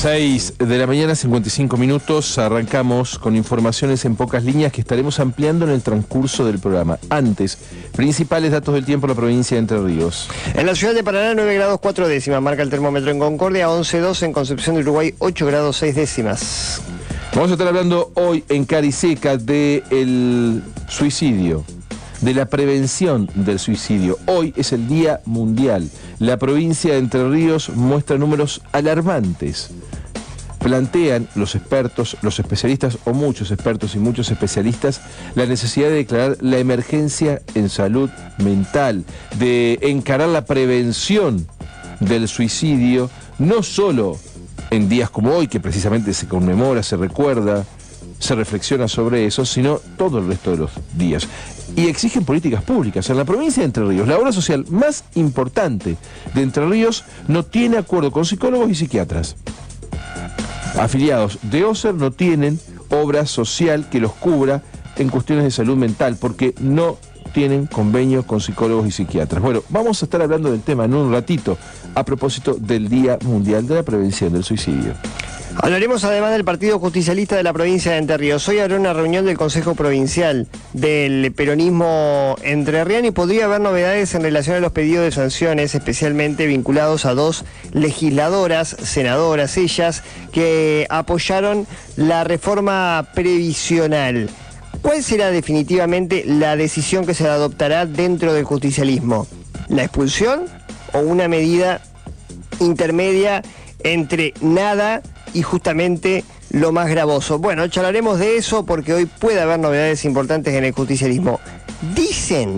6 de la mañana, 55 minutos. Arrancamos con informaciones en pocas líneas que estaremos ampliando en el transcurso del programa. Antes, principales datos del tiempo en la provincia de Entre Ríos. En la ciudad de Paraná, 9 grados 4 décimas. Marca el termómetro en Concordia, 11,2 en Concepción de Uruguay, 8 grados 6 décimas. Vamos a estar hablando hoy en Cariseca del suicidio, de la prevención del suicidio. Hoy es el Día Mundial. La provincia de Entre Ríos muestra números alarmantes. Plantean los expertos, los especialistas, o muchos expertos y muchos especialistas, la necesidad de declarar la emergencia en salud mental, de encarar la prevención del suicidio, no solo en días como hoy, que precisamente se conmemora, se recuerda, se reflexiona sobre eso, sino todo el resto de los días. Y exigen políticas públicas. En la provincia de Entre Ríos, la obra social más importante de Entre Ríos no tiene acuerdo con psicólogos y psiquiatras. Afiliados de OSER no tienen obra social que los cubra en cuestiones de salud mental, porque no tienen convenio con psicólogos y psiquiatras. Bueno, vamos a estar hablando del tema en un ratito, a propósito del Día Mundial de la Prevención del Suicidio. Hablaremos además del Partido Justicialista de la provincia de Entre Ríos. Hoy habrá una reunión del Consejo Provincial del Peronismo entrerriano y podría haber novedades en relación a los pedidos de sanciones, especialmente vinculados a dos legisladoras, senadoras, ellas, que apoyaron la reforma previsional. ¿Cuál será definitivamente la decisión que se adoptará dentro del justicialismo? ¿La expulsión o una medida intermedia entre nada y justamente lo más gravoso? Bueno, charlaremos de eso porque hoy puede haber novedades importantes en el justicialismo. Dicen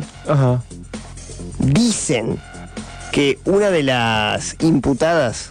que una de las imputadas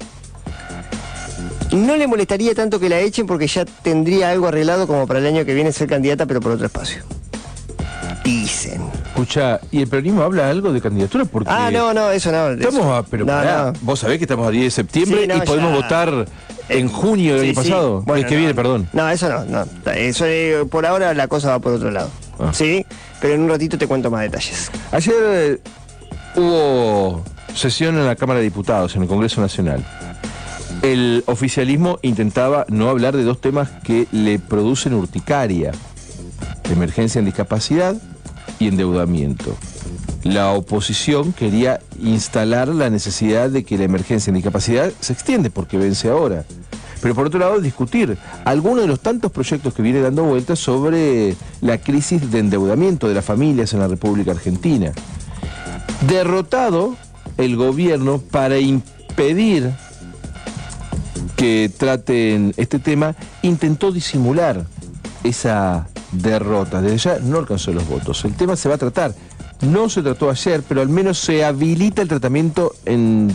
no le molestaría tanto que la echen porque ya tendría algo arreglado como para el año que viene ser candidata, pero por otro espacio. Dicen. Escucha, ¿y el peronismo habla algo de candidatura? Porque no, eso no. Estamos pero pará, vos sabés que estamos a 10 de septiembre Sí, no, y podemos ya votar en junio del año pasado. Bueno, el que viene, perdón. No, eso no. Eso por ahora la cosa va por otro lado. Sí, pero en un ratito te cuento más detalles. Ayer hubo sesión en la Cámara de Diputados, en el Congreso Nacional. El oficialismo intentaba no hablar de dos temas que le producen urticaria: emergencia en discapacidad y endeudamiento. La oposición quería instalar la necesidad de que la emergencia en discapacidad se extiende porque vence ahora. Pero por otro lado, discutir algunos de los tantos proyectos que viene dando vueltas sobre la crisis de endeudamiento de las familias en la República Argentina. Derrotado el gobierno para impedir que traten este tema, intentó disimular esa derrota. Desde ya no alcanzó los votos. El tema se va a tratar. No se trató ayer, pero al menos se habilita el tratamiento en